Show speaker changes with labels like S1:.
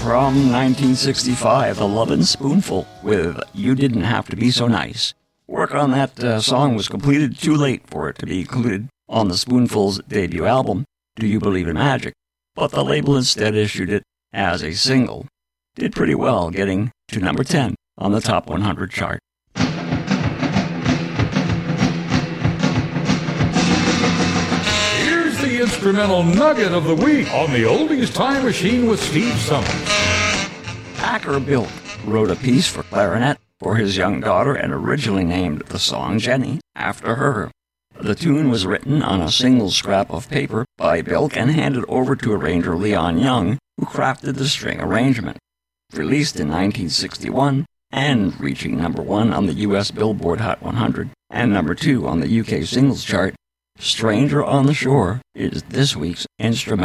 S1: From 1965, The Lovin' Spoonful with You Didn't Have to Be So Nice. Work on that song was completed too late for it to be included on the Spoonful's debut album, Do You Believe in Magic, but the label instead issued it as a single. Did pretty well, getting to number 10 on the Top 100 chart.
S2: Here's the instrumental nugget of the week on the Oldies Time Machine with Steve Summers.
S1: Acker Bilk wrote a piece for clarinet for his young daughter and originally named the song Jenny after her. The tune was written on a single scrap of paper by Bilk and handed over to arranger Leon Young, who crafted the string arrangement. Released in 1961 and reaching number 1 on the U.S. Billboard Hot 100 and number 2 on the UK singles chart, Stranger on the Shore is this week's instrumental.